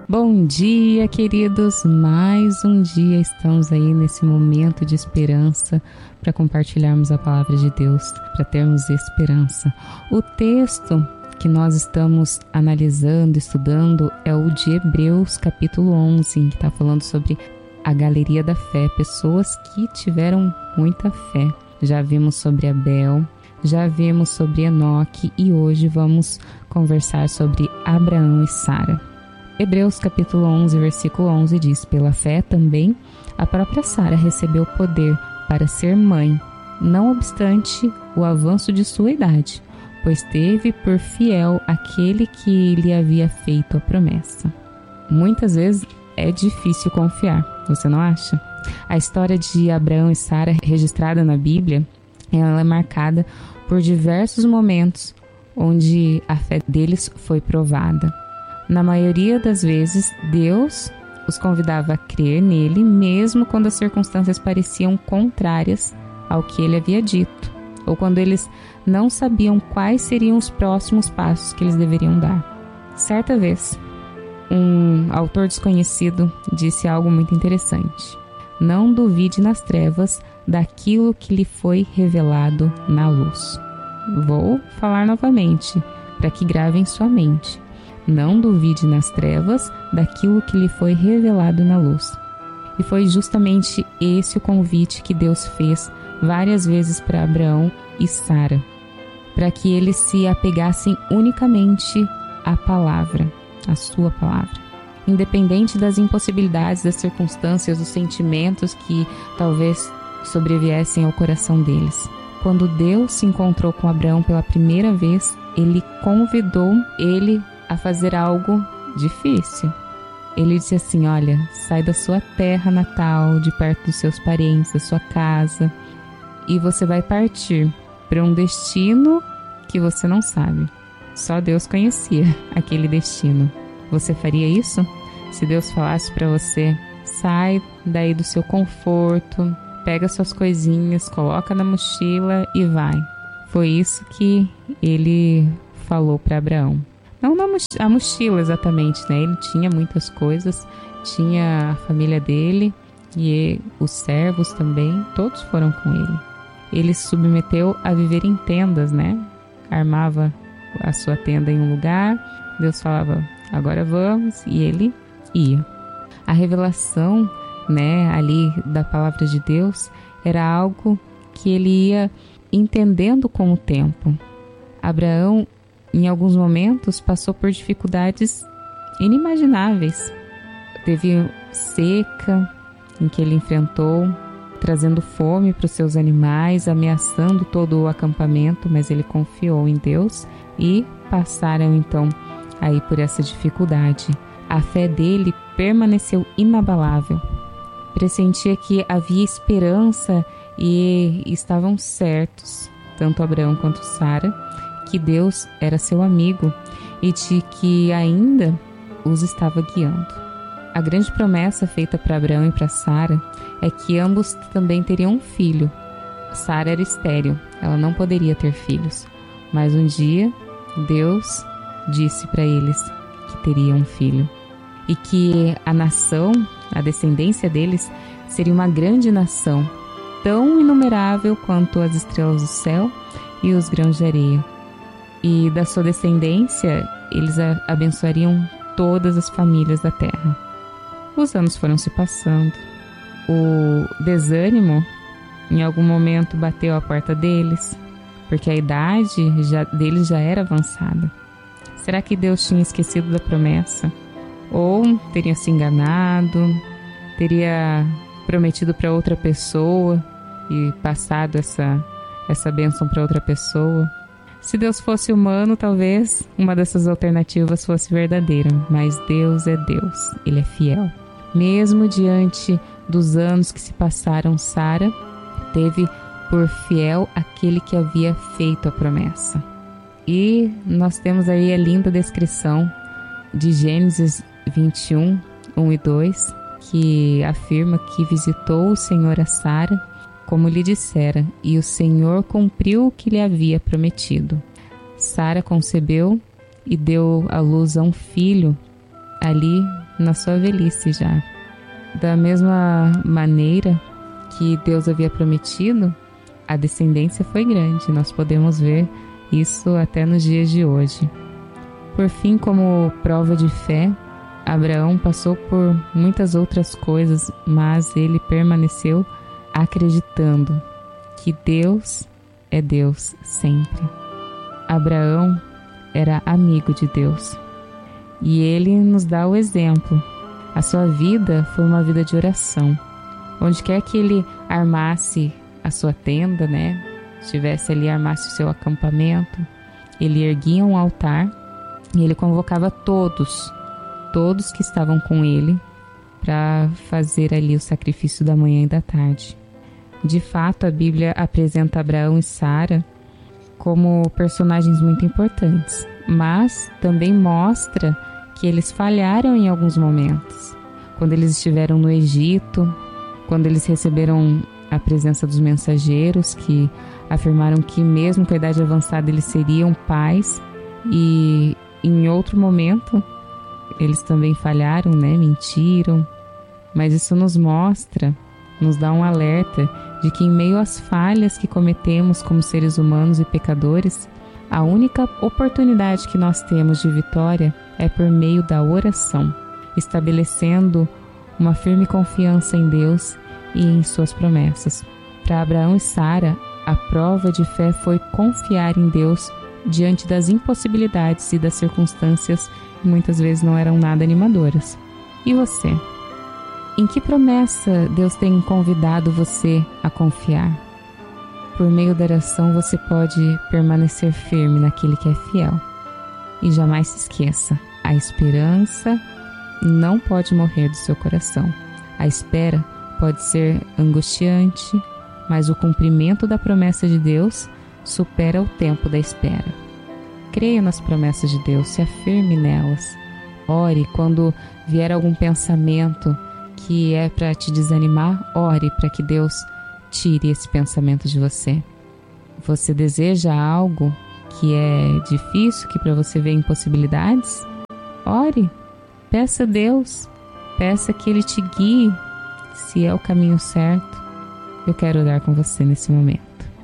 Bom dia, queridos. Mais um dia estamos aí nesse momento de esperança para compartilharmos a palavra de Deus, para termos esperança. O texto que nós estamos analisando, estudando, é o de Hebreus, capítulo 11, que está falando sobre a galeria da fé, pessoas que tiveram muita fé. Já vimos sobre Abel, já vimos sobre Enoque e hoje vamos conversar sobre Abraão e Sara. Hebreus capítulo 11, versículo 11 diz: pela fé também a própria Sara recebeu poder para ser mãe, não obstante o avanço de sua idade, pois teve por fiel aquele que lhe havia feito a promessa. Muitas vezes é difícil confiar, você não acha? A história de Abraão e Sara registrada na Bíblia, ela é marcada por diversos momentos onde a fé deles foi provada. Na maioria das vezes, Deus os convidava a crer nele, mesmo quando as circunstâncias pareciam contrárias ao que ele havia dito, ou quando eles não sabiam quais seriam os próximos passos que eles deveriam dar. Certa vez, um autor desconhecido disse algo muito interessante: não duvide nas trevas daquilo que lhe foi revelado na luz. Vou falar novamente, para que grave em sua mente. Não duvide nas trevas daquilo que lhe foi revelado na luz. E foi justamente esse o convite que Deus fez várias vezes para Abraão e Sara, para que eles se apegassem unicamente à palavra, à sua palavra. Independente das impossibilidades, das circunstâncias, dos sentimentos que talvez sobreviessem ao coração deles. Quando Deus se encontrou com Abraão pela primeira vez, ele convidou ele a fazer algo difícil. Ele disse assim: olha, sai da sua terra natal, de perto dos seus parentes, da sua casa, e você vai partir para um destino que você não sabe. Só Deus conhecia aquele destino. Você faria isso? Se Deus falasse para você: sai daí do seu conforto, pega suas coisinhas, coloca na mochila e vai. Foi isso que ele falou para Abraão. Não a mochila exatamente, né? Ele tinha muitas coisas, tinha a família dele e os servos também, todos foram com ele. Ele se submeteu a viver em tendas, né? Armava a sua tenda em um lugar, Deus falava: agora vamos, e ele ia. A revelação, né, ali da palavra de Deus era algo que ele ia entendendo com o tempo. Abraão, em alguns momentos, passou por dificuldades inimagináveis. Teve seca em que ele enfrentou, trazendo fome para os seus animais, ameaçando todo o acampamento, mas ele confiou em Deus e passaram então aí por essa dificuldade. A fé dele permaneceu inabalável. Pressentia que havia esperança e estavam certos, tanto Abraão quanto Sara, que Deus era seu amigo e de que ainda os estava guiando. A grande promessa feita para Abraão e para Sara é que ambos também teriam um filho. Sara era estéril, ela não poderia ter filhos, mas um dia Deus disse para eles que teria um filho e que a nação, a descendência deles, seria uma grande nação, tão inumerável quanto as estrelas do céu e os grãos de areia. E da sua descendência, eles abençoariam todas as famílias da terra. Os anos foram se passando. O desânimo, em algum momento, bateu à porta deles, porque a idade deles já era avançada. Será que Deus tinha esquecido da promessa? Ou teria se enganado, teria prometido para outra pessoa e passado essa bênção para outra pessoa? Se Deus fosse humano, talvez uma dessas alternativas fosse verdadeira, mas Deus é Deus, Ele é fiel. Mesmo diante dos anos que se passaram, Sara teve por fiel aquele que havia feito a promessa. E nós temos aí a linda descrição de Gênesis 21, 1 e 2, que afirma que visitou o Senhor a Sara, como lhe dissera, e o Senhor cumpriu o que lhe havia prometido. Sara concebeu e deu à luz a um filho ali na sua velhice já. Da mesma maneira que Deus havia prometido, a descendência foi grande. Nós podemos ver isso até nos dias de hoje. Por fim, como prova de fé, Abraão passou por muitas outras coisas, mas ele permaneceu acreditando que Deus é Deus sempre. Abraão era amigo de Deus e ele nos dá o exemplo. A sua vida foi uma vida de oração. Onde quer que ele armasse a sua tenda, estivesse ali, armasse o seu acampamento, ele erguia um altar e ele convocava todos que estavam com ele para fazer ali o sacrifício da manhã e da tarde. De fato, a Bíblia apresenta Abraão e Sara como personagens muito importantes, mas também mostra que eles falharam em alguns momentos. Quando eles estiveram no Egito, quando eles receberam a presença dos mensageiros que afirmaram que mesmo com a idade avançada eles seriam pais, e em outro momento eles também falharam, mentiram. Mas isso nos mostra, nos dá um alerta de que em meio às falhas que cometemos como seres humanos e pecadores, a única oportunidade que nós temos de vitória é por meio da oração, estabelecendo uma firme confiança em Deus e em suas promessas. Para Abraão e Sara, a prova de fé foi confiar em Deus diante das impossibilidades e das circunstâncias que muitas vezes não eram nada animadoras. E você? Em que promessa Deus tem convidado você a confiar? Por meio da oração você pode permanecer firme naquele que é fiel. E jamais se esqueça, a esperança não pode morrer do seu coração. A espera pode ser angustiante, mas o cumprimento da promessa de Deus supera o tempo da espera. Creia nas promessas de Deus, se afirme nelas. Ore quando vier algum pensamento que é para te desanimar, ore para que Deus tire esse pensamento de você. Você deseja algo que é difícil, que para você vê impossibilidades? Ore, peça a Deus, peça que Ele te guie, se é o caminho certo. Eu quero orar com você nesse momento.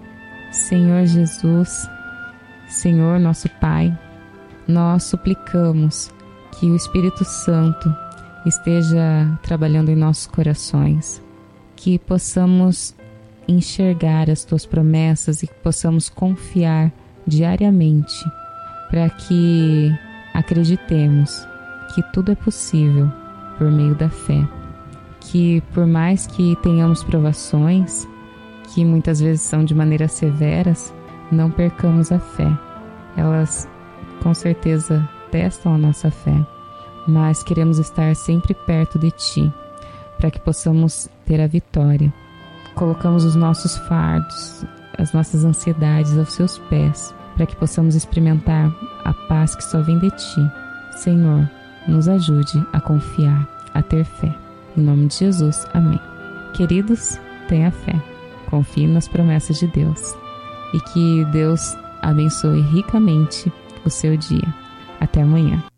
Senhor Jesus, Senhor nosso Pai, nós suplicamos que o Espírito Santo esteja trabalhando em nossos corações, que possamos enxergar as Tuas promessas e que possamos confiar diariamente, para que acreditemos que tudo é possível por meio da fé. Que por mais que tenhamos provações, que muitas vezes são de maneiras severas, não percamos a fé. Elas com certeza testam a nossa fé, mas queremos estar sempre perto de Ti, para que possamos ter a vitória. Colocamos os nossos fardos, as nossas ansiedades aos Seus pés, para que possamos experimentar a paz que só vem de Ti. Senhor, nos ajude a confiar, a ter fé. Em nome de Jesus, amém. Queridos, tenha fé, confie nas promessas de Deus e que Deus abençoe ricamente o seu dia. Até amanhã.